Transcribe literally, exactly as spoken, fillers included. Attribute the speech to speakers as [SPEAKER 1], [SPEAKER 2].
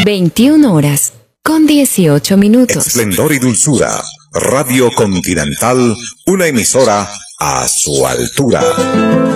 [SPEAKER 1] veintiuna horas con dieciocho minutos.
[SPEAKER 2] Esplendor y dulzura. Radio Continental, una emisora a su altura.